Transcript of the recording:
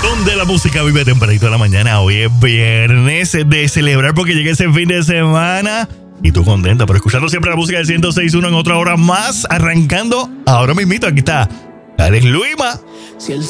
Donde la música vive tempranito de la mañana. Hoy es viernes de celebrar porque llega ese fin de semana. Y tú contenta por escuchando siempre la música del 106.1 en otra hora más. Arrancando ahora mismito. Aquí está Alex Luima. Si el